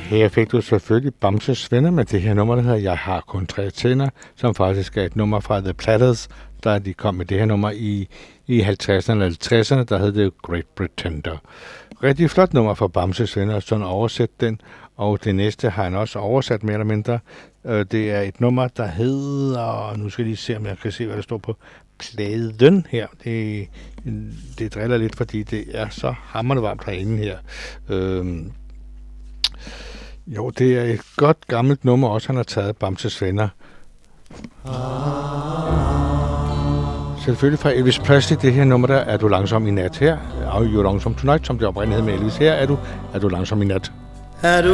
Her fik du selvfølgelig Bamses Venner med det her nummer, der hedder Jeg har kun 3 tænder, som faktisk er et nummer fra The Platters, der de kom med det her nummer i 50'erne eller 60'erne, der hed det Great Pretender. Rigtig flot nummer fra Bamses Venner, sådan oversæt den, og det næste har han også oversat mere eller mindre. Det er et nummer, der hedder, nu skal jeg lige se, om jeg kan se, hvad der står på pladen her. Det driller lidt, fordi det er så hammerende varmt herinde her. Jo, det er et godt gammelt nummer også, han har taget, Bamses Venner. Selvfølgelig fra Elvis Presley, det her nummer der, Er du langsom i nat her? Are you langsom tonight, som det oprindeligt hed med Elvis. Her er du langsom i nat. Er du